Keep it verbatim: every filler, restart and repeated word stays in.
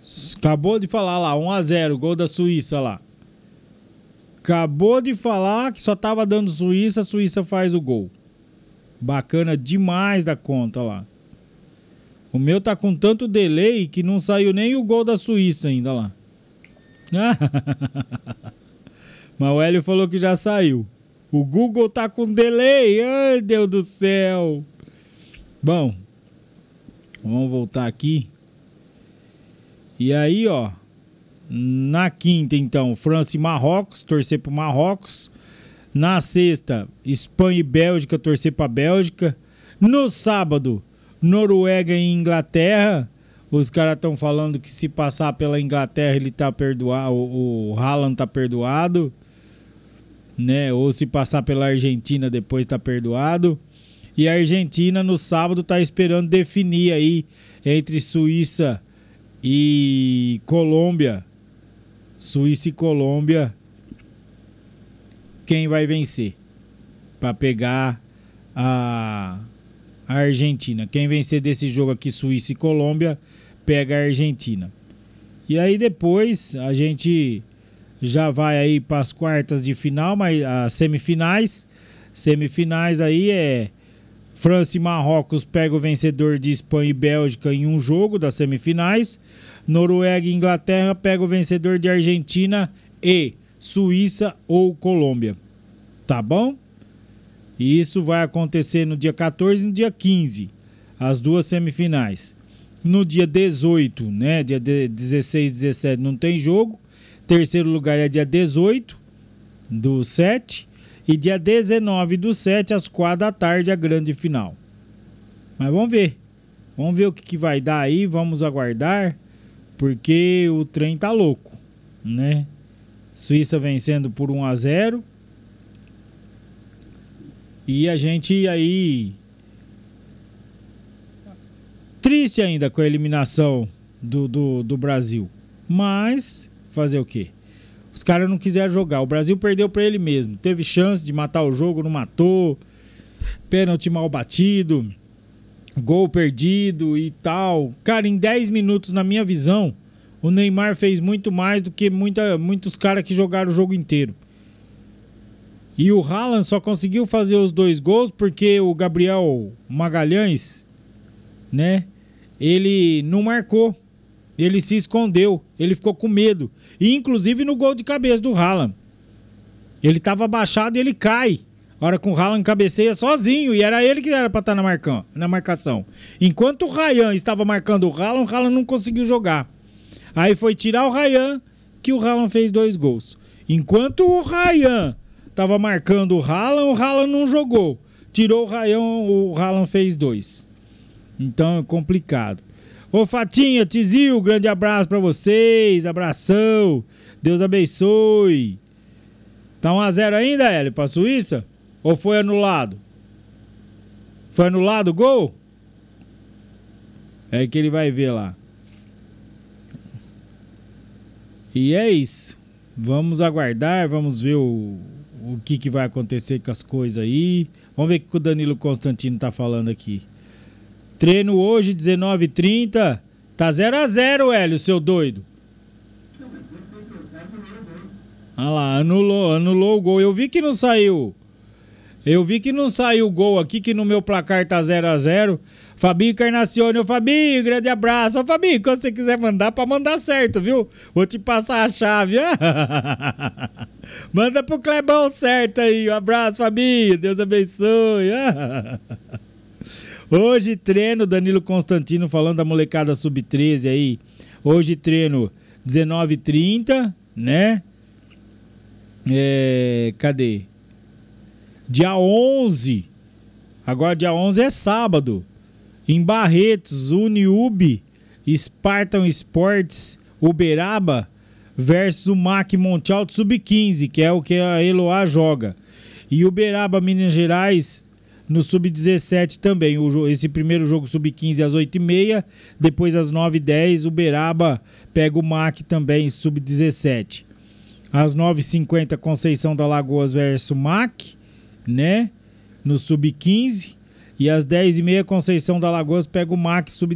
Acabou de falar lá, um a zero, gol da Suíça lá. Acabou de falar que só tava dando Suíça, a Suíça faz o gol. Bacana demais da conta lá. O meu tá com tanto delay que não saiu nem o gol da Suíça ainda lá. Mas o Hélio falou que já saiu. O Google tá com delay. Ai, Deus do céu. Bom, vamos voltar aqui. E aí, ó. Na quinta, então, França e Marrocos. Torcer pro Marrocos. Na sexta, Espanha e Bélgica. Torcer pra Bélgica. No sábado, Noruega e Inglaterra. Os caras estão falando que se passar pela Inglaterra ele tá perdoado, o, o Haaland tá perdoado, né? Ou se passar pela Argentina depois tá perdoado. E a Argentina no sábado tá esperando definir aí entre Suíça e Colômbia. Suíça e Colômbia, quem vai vencer para pegar a A Argentina. Quem vencer desse jogo aqui, Suíça e Colômbia, pega a Argentina. E aí depois a gente já vai aí para as quartas de final, mas as semifinais. Semifinais aí é França e Marrocos pega o vencedor de Espanha e Bélgica em um jogo das semifinais. Noruega e Inglaterra pega o vencedor de Argentina e Suíça ou Colômbia. Tá bom? E isso vai acontecer no dia quatorze e no dia quinze, as duas semifinais. No dia dezoito, né? Dia dezesseis e dezessete não tem jogo. Terceiro lugar é dia dezoito do sete. E dia dezenove do sete, às quatro da tarde, a grande final. Mas vamos ver. Vamos ver o que, que vai dar aí. Vamos aguardar. Porque o trem tá louco, né? Suíça vencendo por um a zero. E a gente aí triste ainda com a eliminação do, do, do Brasil. Mas fazer o quê? Os caras não quiseram jogar. O Brasil perdeu pra ele mesmo. Teve chance de matar o jogo, não matou. Pênalti mal batido. Gol perdido e tal. Cara, em dez minutos, na minha visão, o Neymar fez muito mais do que muita, muitos caras que jogaram o jogo inteiro. E o Haaland só conseguiu fazer os dois gols porque o Gabriel Magalhães, né? Ele não marcou. Ele se escondeu. Ele ficou com medo. E inclusive no gol de cabeça do Haaland. Ele tava abaixado e ele cai. A hora que o Haaland cabeceia sozinho. E era ele que era pra estar na, marcão, na marcação. Enquanto o Ryan estava marcando o Haaland, o Haaland não conseguiu jogar. Aí foi tirar o Ryan que o Haaland fez dois gols. Enquanto o Ryan tava marcando o Haaland, o Haaland não jogou. Tirou o Ryan, o Haaland fez dois. Então é complicado. Ô Fatinha, Tizil, grande abraço pra vocês. Abração. Deus abençoe. Tá um a zero ainda, Hélio, pra Suíça? Ou foi anulado? Foi anulado o gol? É que ele vai ver lá. E é isso. Vamos aguardar, vamos ver o, o que, que vai acontecer com as coisas aí. Vamos ver o que o Danilo Constantino tá falando aqui. Treino hoje, dezenove e trinta. Tá zero a zero, Hélio, seu doido. Olha lá, anulou, anulou o gol. Eu vi que não saiu. Eu vi que não saiu o gol aqui, que no meu placar tá zero a zero. Fabinho Carnacione, ô Fabinho, grande abraço. Ô Fabinho, quando você quiser mandar, pra mandar certo, viu? Vou te passar a chave. Manda pro Clebão certo aí. Um abraço, Fabinho. Deus abençoe. Hoje treino, Danilo Constantino falando da molecada sub treze aí. Hoje treino dezenove e trinta, né? É, cadê? Dia onze. Agora dia onze é sábado. Em Barretos, Uniub, Spartan Sports, Uberaba versus o M A C Monte Alto sub quinze, que é o que a Eloá joga. E Uberaba, Minas Gerais, no sub dezessete também. O, esse primeiro jogo sub quinze às oito e meia, depois às nove e dez, Uberaba pega o M A C também, sub dezessete. Às nove e cinquenta, Conceição da Lagoas versus M A C, né? No sub quinze. E às dez e meia, Conceição da Lagoas pega o M A C sub